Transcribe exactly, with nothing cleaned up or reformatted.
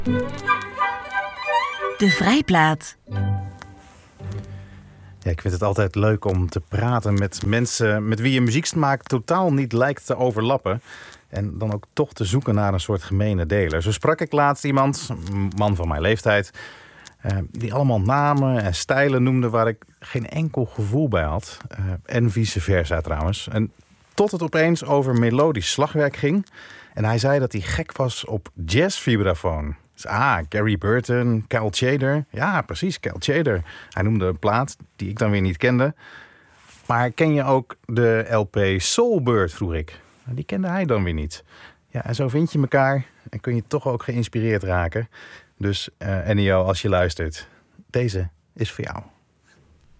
De Vrijplaat. Ja, ik vind het altijd leuk om te praten met mensen met wie je muzieksmaak totaal niet lijkt te overlappen. En dan ook toch te zoeken naar een soort gemene deler. Zo sprak ik laatst iemand, een man van mijn leeftijd, Uh, die allemaal namen en stijlen noemde waar ik geen enkel gevoel bij had. Uh, en vice versa trouwens. En tot het opeens over melodisch slagwerk ging. En hij zei dat hij gek was op jazzvibrafoon. Dus, ah, Gary Burton, Kyle Tjader. Ja, precies, Kyle Tjader. Hij noemde een plaat die ik dan weer niet kende. Maar ken je ook de L P Soulbird, vroeg ik. Die kende hij dan weer niet. Ja, en zo vind je elkaar en kun je toch ook geïnspireerd raken. Dus uh, Ennio, als je luistert, deze is voor jou.